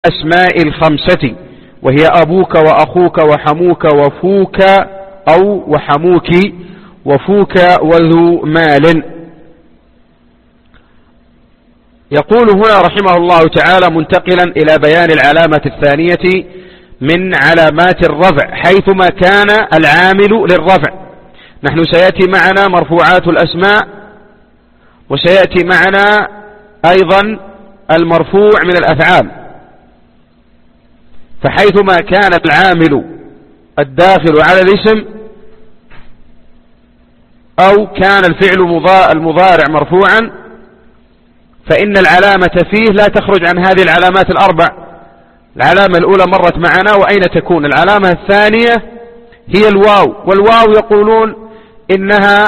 الأسماء الخمسة، وهي أبوك وأخوك وحموك وفوك أو وحموك وفوك وذو مال. يقول هنا رحمه الله تعالى منتقلا إلى بيان العلامة الثانية من علامات الرفع حيثما كان العامل للرفع. نحن سيأتي معنا مرفوعات الأسماء، وسيأتي معنا أيضا المرفوع من الأفعال. فحيثما كان العامل الداخل على الاسم أو كان الفعل المضارع مرفوعا فإن العلامة فيه لا تخرج عن هذه العلامات الأربع. العلامة الأولى مرت معنا، وأين تكون؟ العلامة الثانية هي الواو، والواو يقولون إنها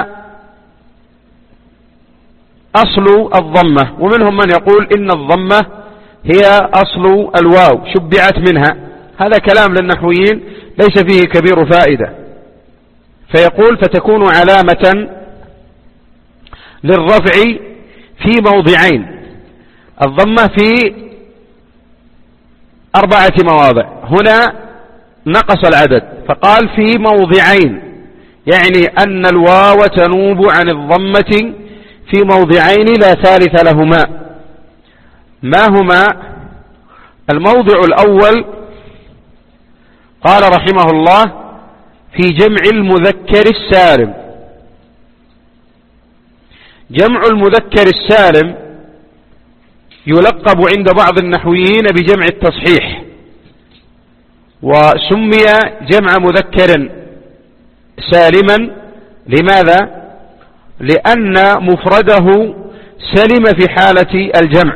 أصل الضمة، ومنهم من يقول إن الضمة هي أصل الواو شبعت منها. هذا كلام للنحويين ليس فيه كبير فائدة. فيقول فتكون علامة للرفع في موضعين، الضمة في 4 مواضع. هنا نقص العدد فقال في موضعين، يعني أن الواو تنوب عن الضمة في موضعين لا ثالث لهما. ما هما؟ الموضع الأول قال رحمه الله في جمع المذكر السالم. جمع المذكر السالم يلقب عند بعض النحويين بجمع التصحيح، وسمي جمع مذكر سالما. لماذا؟ لأن مفرده سلم في حالة الجمع،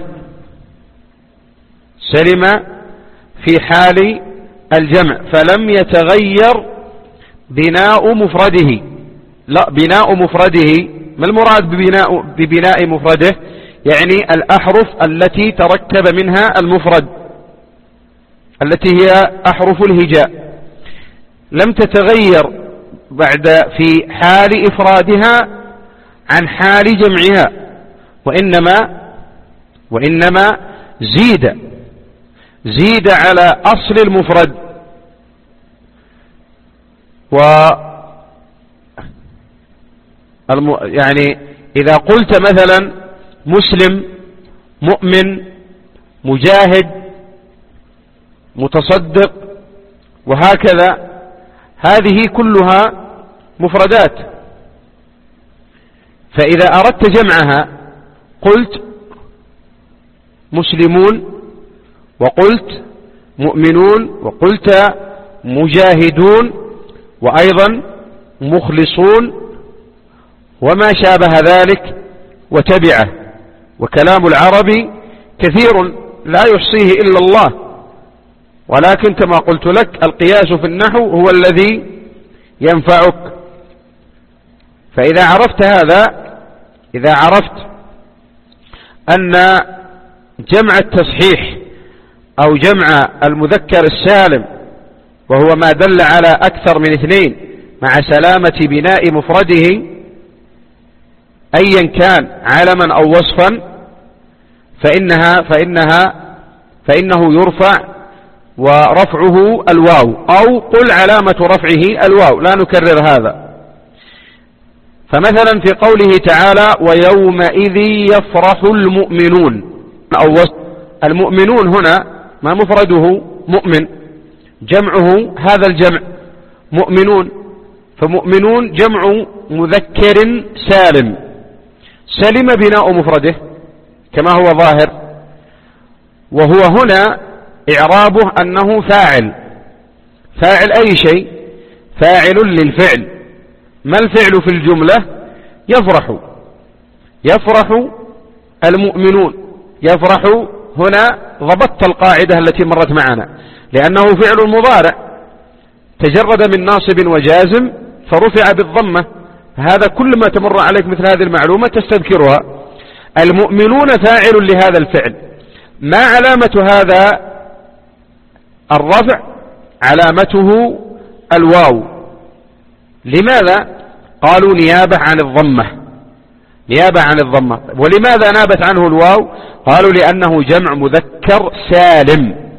سلم في حال الجمع، فلم يتغير بناء مفرده. لا، بناء مفرده، ما المراد ببناء مفرده؟ يعني الأحرف التي تركب منها المفرد التي هي أحرف الهجاء لم تتغير بعد في حال إفرادها عن حال جمعها، وإنما زيد على أصل المفرد. يعني إذا قلت مثلا مسلم، مؤمن، مجاهد، متصدق، وهكذا، هذه كلها مفردات. فإذا أردت جمعها قلت مسلمون، وقلت مؤمنون، وقلت مجاهدون، وأيضا مخلصون، وما شابه ذلك وتبعه. وكلام العرب كثير لا يحصيه إلا الله، ولكن كما قلت لك القياس في النحو هو الذي ينفعك. فإذا عرفت هذا، إذا عرفت أن جمع التصحيح أو جمع المذكر السالم وهو ما دل على أكثر من 2 مع سلامة بناء مفرده أيا كان علما أو وصفا، فإنه يرفع ورفعه الواو، أو قل علامة رفعه الواو، لا نكرر هذا. فمثلا في قوله تعالى ويومئذ يفرح المؤمنون، أو وصف المؤمنون هنا ما مفرده مؤمن، جمعه هذا الجمع مؤمنون، فمؤمنون جمع مذكر سالم، سلم بناء مفرده كما هو ظاهر. وهو هنا إعرابه أنه فاعل أي شيء، فاعل للفعل. ما الفعل في الجملة؟ يفرح المؤمنون. يفرح هنا ضبطت القاعدة التي مرت معنا، لأنه فعل مضارع تجرد من ناصب وجازم فرفع بالضمة. هذا كل ما تمر عليك مثل هذه المعلومة تستذكرها. المؤمنون فاعل لهذا الفعل. ما علامة هذا الرفع؟ علامته الواو. لماذا؟ قالوا نيابة عن الضمة. ولماذا نابت عنه الواو؟ قالوا لأنه جمع مذكر سالم.